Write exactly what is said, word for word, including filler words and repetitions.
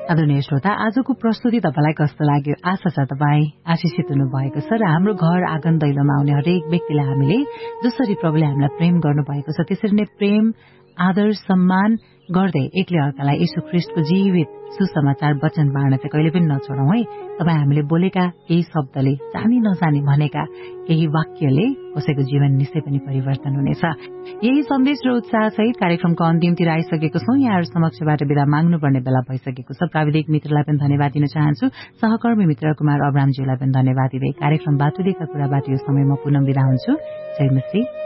आदरणीय श्रोता, आजको प्रस्तुति तपाईलाई कस्तो लाग्यो? आशा छ तपाईँ आशिषित हुनुभएको छ र हाम्रो घर आँगन दैलोमा आउने हरेक व्यक्तिलाई हामीले जसरी प्रभुले हामीलाई प्रेम गर्नुभएको छ त्यसरी नै प्रेम, आदर, सम्मान गर्दै एकले अर्कालाई यीशु ख्रीष्टको जीवित सुसमाचार वचन बाँड्न चाहिँ कहिले पनि नछोडौं है। तपाईँ हामीले बोलेका केही शब्दले, जानी नजानी भनेका केही वाक्यले कसैको जीवन निश्चय पनि परिवर्तन हुनेछ। यही सन्देश र उत्साह सहित कार्यक्रमको अन्तिमतिर आइसकेको छौं। यहाँहरू समक्षबाट बिदा माग्नुपर्ने बेला भइसकेको छ। प्राविधिक मित्रलाई पनि धन्यवाद दिन चाहन्छु। सहकर्मी मित्र कुमार अब्रामज्यूलाई पनि धन्यवाद दिँदै कार्यक्रम बाटुदेखा कुराबाट यो समयमा पुनः बिदा हुन्छु। जय मसीह।